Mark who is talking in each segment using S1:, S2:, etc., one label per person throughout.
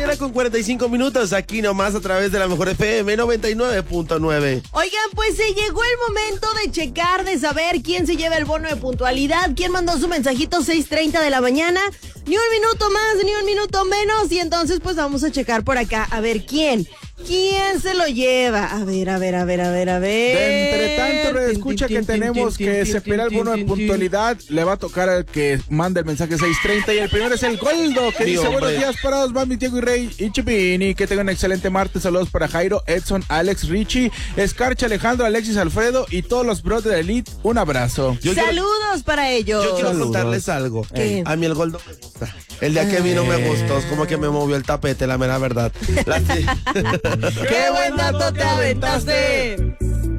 S1: mañana con 45 minutos, aquí nomás a través de la Mejor FM 99.9.
S2: Oigan, pues se llegó el momento de checar, de saber quién se lleva el bono de puntualidad, quién mandó su mensajito 6:30 de la mañana, ni un minuto más, ni un minuto menos, y entonces pues vamos a checar por acá, a ver quién se lo lleva. A ver.
S3: Entre tanto, escucha que tenemos que se espera el bono de puntualidad, le va a tocar al que manda el mensaje 6:30 y el primero es el Goldo, que dice: buenos días parados, mami, Diego y Rey y Chipini, que tengan un excelente martes, saludos para Jairo, Edson, Alex, Richie, Escarcha, Alejandro, Alexis, Alfredo y todos los bros de la Elite, un abrazo.
S2: Saludos para ellos.
S1: Yo quiero contarles algo. A mí el Goldo me gusta. El día que vino me gustó, es como que me movió el tapete, la mera verdad.
S2: ¡Qué buen dato te aventaste!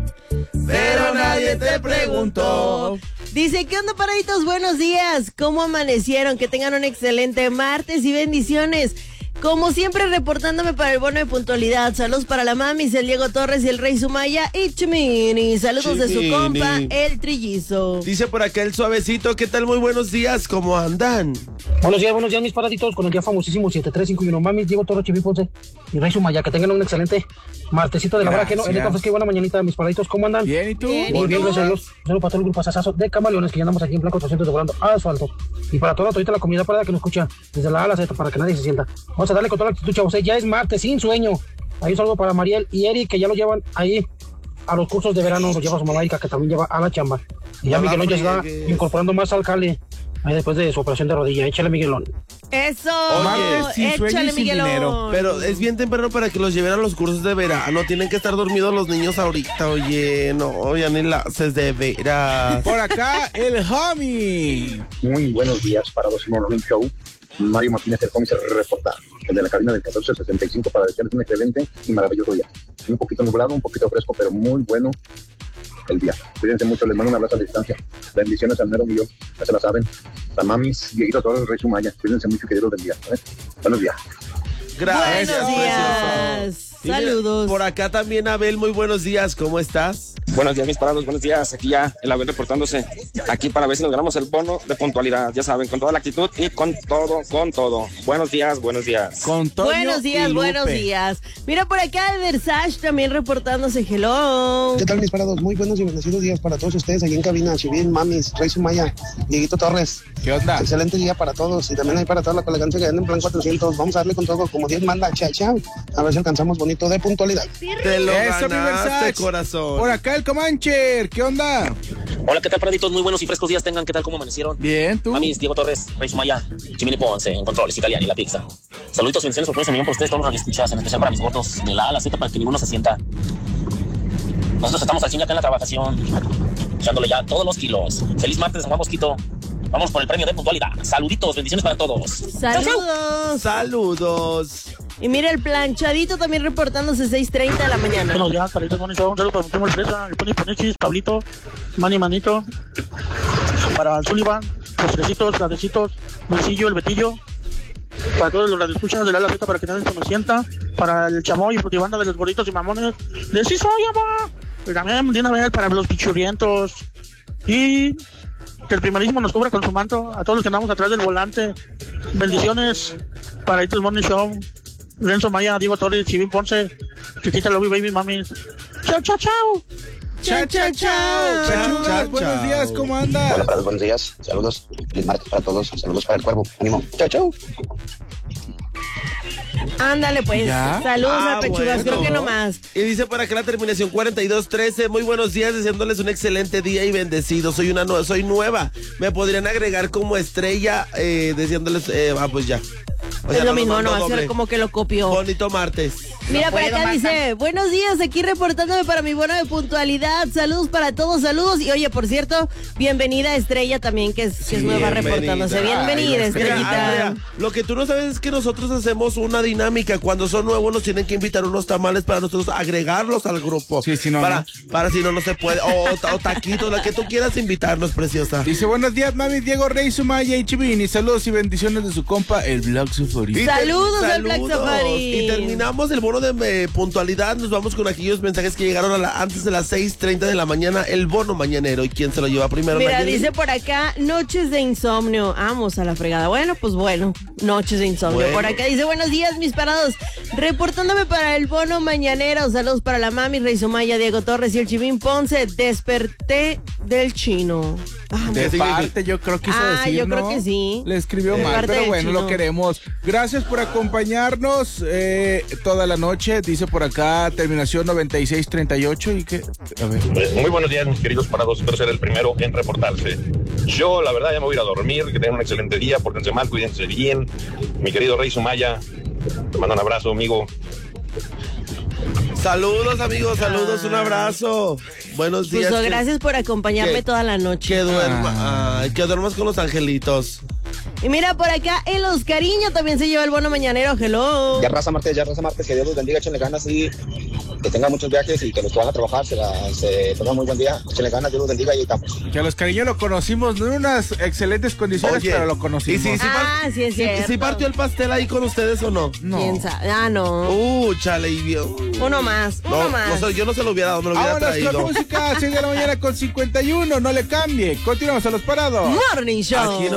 S1: Pero nadie te preguntó.
S2: Dice, ¿qué onda, paraditos? Buenos días. ¿Cómo amanecieron? Que tengan un excelente martes y bendiciones. Como siempre, reportándome para el bono de puntualidad. Saludos para la mami, el Diego Torres y el Rey Sumaya y Chimini. Saludos de su compa, el Trillizo.
S1: Dice por acá el Suavecito, ¿qué tal? Muy buenos días, ¿cómo andan?
S4: Buenos días, mis paraditos, con el día famosísimo 735 mami, Diego Torres, Chimini Ponce y Rey Sumaya. Que tengan un excelente martesito de la hora que no. El café es que buena mañanita, mis paraditos, ¿cómo andan?
S3: Bien, ¿y tú?
S4: Muy bien, gracias a Dios. Saludos para todo el grupo Asasazo de Camaleones, que ya andamos aquí en plan 400 volando asfalto. Y para toda la comunidad parada que nos escucha desde la A a la Z, para que nadie se sienta. Vamos a darle con toda la actitud, chavos. Ya es martes, sin sueño. Ahí un saludo para Mariel y Eric, que ya lo llevan ahí a los cursos de verano. Lo lleva su mamá Erika, que también lleva a la chamba. Y ya Miguelón ya se va incorporando más al cale. Ahí después de su operación de rodilla. Échale, Miguelón.
S2: Eso.
S3: Oye,
S2: échale, Miguelón.
S1: Pero es bien temprano para que los lleven a los cursos de verano. Tienen que estar dormidos los niños ahorita. Oye, no, ya ni la haces de veras.
S3: Por acá, el Homie.
S5: Muy buenos días para los Morning Show. Mario Martínez, el Homie, se reporta desde la cabina del 1465 para desearles un excelente y maravilloso día. Un poquito nublado, un poquito fresco, pero muy bueno el día. Cuídense mucho, les mando un abrazo a la distancia. Bendiciones al mero mío, ya se la saben. La mamis, Dieguito, todo el Rey Sumaya. Cuídense mucho, que Dios los bendiga. Buenos días.
S1: Gracias,
S2: buenos días.
S1: precioso.
S2: Saludos.
S1: Por acá también Abel, muy buenos días, ¿cómo estás?
S6: Buenos días, mis parados, buenos días. Aquí ya el Abel reportándose aquí para ver si nos ganamos el bono de puntualidad. Ya saben, con toda la actitud y con todo. Buenos días.
S3: Con Toño
S2: buenos días,
S3: y Lupe.
S2: buenos días. Mira por acá el Versace también reportándose. Hello.
S7: ¿Qué tal, mis parados? Muy buenos y bendecidos días para todos ustedes aquí en cabina. Chivin, mamis, Rey Sumaya, Dieguito Torres.
S3: ¿Qué onda?
S7: Excelente día para todos y también hay para toda la colegancia que anda en plan 400. Vamos a darle con todo como Dios manda. Chao. A ver si alcanzamos bonito de puntualidad.
S1: Te lo
S3: Eso, mi
S1: ganaste,
S3: Versace.
S1: corazón.
S3: Por acá el Comancher, ¿qué onda?
S8: Hola, ¿qué tal, paraditos? Muy buenos y frescos días tengan. ¿Qué tal? ¿Cómo amanecieron?
S3: Bien, ¿tú?
S8: Mamis, Diego Torres, Rey Sumaya, Chimini Ponce, en controles, Italiani y la pizza. Saluditos y bendiciones, sorpresas, millón por ustedes, todos los radioescuchas, en especial para mis votos de la A a la Z, para que ninguno se sienta. Nosotros estamos al 100 acá en la trabajación, echándole ya todos los kilos. Feliz martes, San Juan Bosquito. Vamos por el premio de puntualidad. Saluditos, bendiciones para todos.
S2: Saludos.
S1: Saludos.
S2: Y mira el planchadito también reportándose 6:30 de la mañana.
S4: Buenos días, paraditos, un saludo para mi primo el Fresa, el Ponichis, Pablito, Manito, para el Sullivan, los Fresitos, Gradecitos, Luisillo, el Betillo, para todos los radioescuchas de la A Z, para que nadie se me sienta, para el Chamoy y Frutibanda de los Gorditos y Mamones, de sí soy, amor. Y también de una vez para los pichurrientos y que el primerísimo nos cubra con su manto a todos los que andamos atrás del volante. Bendiciones para el Morning Show. Renzo Maya, Diego Torres, Chivin Ponce, Chiquita Lobby Baby Mami. Chao.
S3: Chachugas, buenos días, ¿cómo andas?
S7: Hola, parados, buenos días. Saludos. Feliz martes para todos. Saludos para el cuervo. Ánimo. Chao.
S2: Ándale, pues.
S1: ¿Ya?
S2: Saludos a Pechugas,
S1: bueno.
S2: creo que no más.
S1: Y dice por acá la terminación 4213. Muy buenos días, deseándoles un excelente día y bendecido. Soy nueva. Me podrían agregar como estrella, deseándoles, pues ya. O sea,
S2: Es lo mismo,
S1: mando
S2: no,
S1: doble.
S2: hacer como que lo copió.
S1: Bonito martes.
S2: Mira,
S9: No
S2: por
S9: puedo,
S2: acá
S9: Marta.
S2: dice, buenos días, aquí reportándome para mi bono de puntualidad. Saludos para todos, saludos. Y oye, por cierto, bienvenida Estrella también, que es nueva reportándose. Bienvenida,
S3: Ay,
S2: Estrellita.
S1: Andrea, lo que tú no sabes es que nosotros hacemos una dinámica. Cuando son nuevos nos tienen que invitar unos tamales para nosotros agregarlos al grupo.
S3: Sí, si no,
S1: para si no se puede. O taquitos, la que tú quieras invitarnos, preciosa.
S3: Dice, buenos días, mami, Diego, Rey, Sumaya y Chivini. Saludos y bendiciones de su compa, el Black Safari.
S2: Saludos al Black
S1: Saludos.
S2: Safari.
S1: Y terminamos el bono bono de puntualidad, nos vamos con aquellos mensajes que llegaron antes de las 6:30 de la mañana, el bono mañanero. ¿Y quién se lo lleva primero?
S2: Mira,
S1: Nayeli?
S2: dice por acá, noches de insomnio. Vamos a la fregada. Bueno, pues bueno, noches de insomnio.
S1: Bueno.
S2: Por acá dice, buenos días, mis parados. Reportándome para el bono mañanero. Saludos para la mami, Rey Sumaya, Diego Torres y el Chimín Ponce. Desperté del chino.
S3: De parte, yo creo que hizo decir,
S2: yo
S3: ¿no?
S2: creo que sí.
S3: Le escribió
S2: De
S3: mal,
S2: parte
S3: pero
S2: del
S3: bueno,
S2: chino.
S3: lo queremos. Gracias por acompañarnos toda la noche. Dice por acá, terminación 9638 y que... A ver.
S9: Muy buenos días, mis queridos parados. Espero ser el primero en reportarse. Yo, la verdad, ya me voy a ir a dormir. Que tengan un excelente día. Pórtense mal, cuídense bien. Mi querido Rey Sumaya, te mando un abrazo, amigo.
S1: Saludos, amigos, saludos, un abrazo. Buenos días.
S2: Pues, gracias por acompañarme toda la noche.
S1: Que duermas con los angelitos.
S2: Y mira, por acá, el Oscariño también se lleva el bono mañanero. Hello.
S10: Ya raza martes, que Dios los bendiga, échenle ganas y que tengan muchos viajes y que los que van a trabajar se tengan muy buen día, échenle ganas, Dios los bendiga y ahí estamos.
S3: Que a los cariños lo conocimos, no en unas excelentes condiciones,
S1: Oye,
S3: pero lo conocimos.
S1: ¿y
S2: sí es cierto.
S1: ¿Sí partió el pastel ahí con ustedes o no?
S3: No.
S2: Piensa. No.
S1: Chale, y vio.
S2: Uno más.
S1: No, yo no se lo hubiera dado, me lo hubiera
S3: Vámonos
S1: traído.
S3: con música, 6 de la mañana con 51, no le cambie. Continuamos a los parados.
S2: Morning Show.
S1: Aquí no